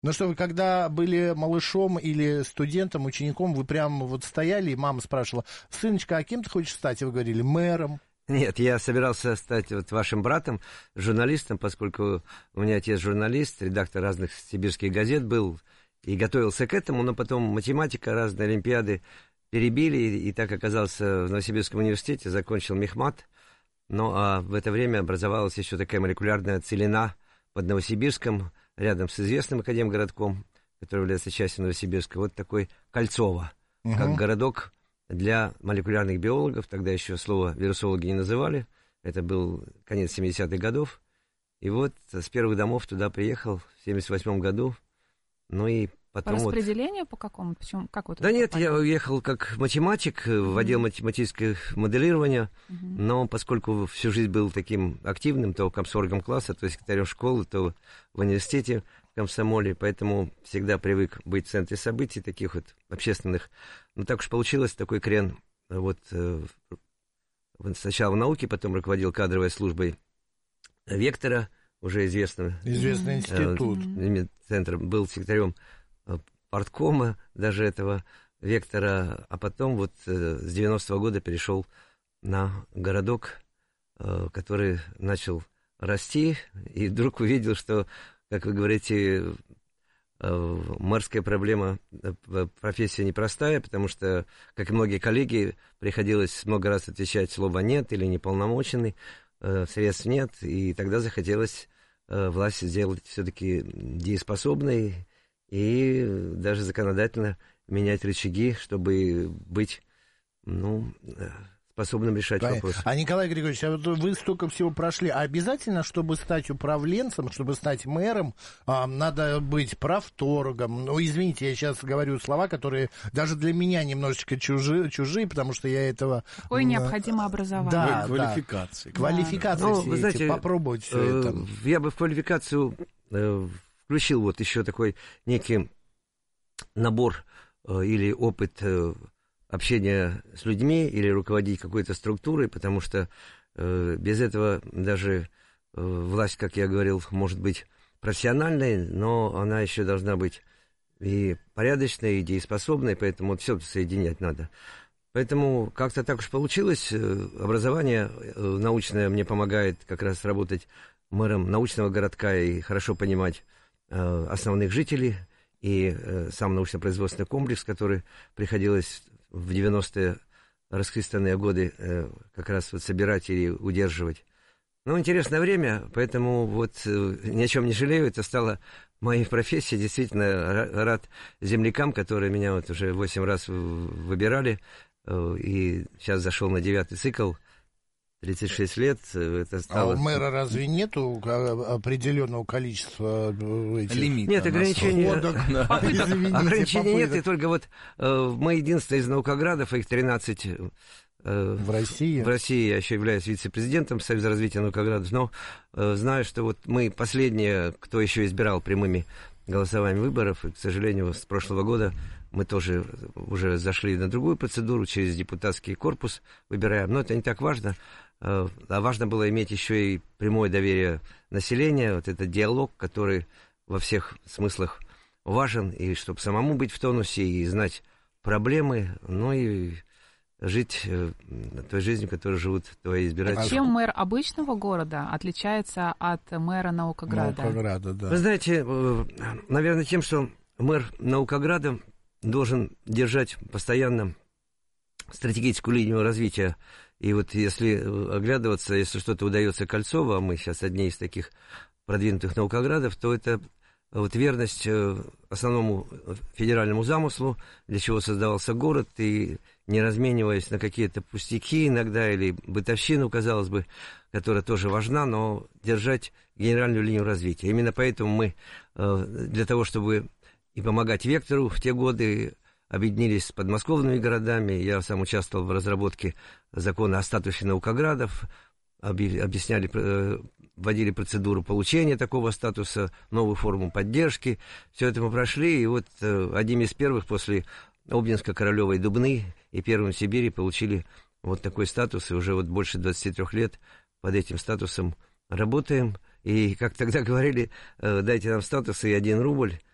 Ну что, вы когда были малышом или студентом, учеником, вы прям вот стояли, и мама спрашивала: сыночка, а кем ты хочешь стать? И вы говорили: мэром. Нет, я собирался стать вот вашим братом, журналистом, поскольку у меня отец журналист, редактор разных сибирских газет был, и готовился к этому, но потом математика, разные олимпиады перебили, и так оказался в Новосибирском университете, закончил мехмат. Ну, а в это время образовалась еще такая молекулярная целина под Новосибирском, рядом с известным академгородком, который является частью Новосибирска, вот такой Кольцово, как городок для молекулярных биологов. Тогда еще слово вирусологи не называли, это был конец 70-х годов. И вот с первых домов туда приехал в 78-м году, ну и потом... По распределению по какому? Почему? Как вот да нет, попали? я уехал как математик в отдел математического моделирования, но поскольку всю жизнь был таким активным, то комсоргом класса, то секретарем школы, то в университете, в комсомоле, поэтому всегда привык быть в центре событий, таких вот общественных. Ну, так уж получилось, такой крен. Вот сначала в науке, потом руководил кадровой службой Вектора, уже известного. Известный институт. Центр, был секретарем парткома даже этого Вектора, а потом вот с 90-го года перешел на городок, который начал расти, и вдруг увидел, что, как вы говорите, мэрская проблема, профессия непростая, потому что, как и многие коллеги, приходилось много раз отвечать слово «нет» или «неполномоченный», средств нет, и тогда захотелось власть сделать все-таки дееспособной и даже законодательно менять рычаги, чтобы быть, способным решать вопросы. А, Николай Григорьевич, а вот вы столько всего прошли, а обязательно, чтобы стать управленцем, чтобы стать мэром, надо быть правторгом? Ну, извините, я сейчас говорю слова, которые даже для меня немножечко чужие, потому что я этого... Какое необходимо образование. Да, квалификации. Квалификации все вы знаете, попробовать все это. Я бы в квалификацию включил вот еще такой некий набор или опыт общения с людьми или руководить какой-то структурой, потому что без этого даже власть, как я говорил, может быть профессиональной, но она еще должна быть и порядочной, и дееспособной, поэтому вот все соединять надо. Поэтому как-то так уж получилось. Образование научное мне помогает как раз работать мэром научного городка и хорошо понимать основных жителей, и сам научно-производственный комплекс, который приходилось в 90-е расхристанные годы как раз вот собирать и удерживать. Ну, интересное время, поэтому вот ни о чем не жалею, это стало моей профессией. Действительно рад землякам, которые меня вот уже 8 раз выбирали, и сейчас зашел на 9-й цикл, 36 лет. Это стало... А у мэра разве нету определенного количества этих... Лимита? Нет, ограничений нет, и только вот мы единственные из наукоградов, их 13 в России. В России я еще являюсь вице-президентом Союза развития наукоградов, но знаю, что вот мы последние, кто еще избирал прямыми голосованиями выборов, и, к сожалению, с прошлого года мы тоже уже зашли на другую процедуру, через депутатский корпус выбираем, но это не так важно. А важно было иметь еще и прямое доверие населения, вот этот диалог, который во всех смыслах важен, и чтобы самому быть в тонусе и знать проблемы, ну и жить той жизнью, которой живут твои избиратели. Чем мэр обычного города отличается от мэра Наукограда? Наукограда, да. Вы знаете, наверное, тем, что мэр Наукограда должен держать постоянно стратегическую линию развития. И вот если оглядываться, если что-то удается Кольцово, а мы сейчас одни из таких продвинутых наукоградов, то это вот верность основному федеральному замыслу, для чего создавался город, и не размениваясь на какие-то пустяки иногда или бытовщину, казалось бы, которая тоже важна, но держать генеральную линию развития. Именно поэтому мы для того, чтобы и помогать Вектору в те годы, объединились с подмосковными городами. Я сам участвовал в разработке закона о статусе наукоградов, объясняли, вводили процедуру получения такого статуса, новую форму поддержки. Все это мы прошли, и вот одним из первых после Обнинска, Королёва и Дубны и первым в Сибири получили вот такой статус, и уже вот больше 23 лет под этим статусом работаем. И, как тогда говорили, дайте нам статус и 1 рубль.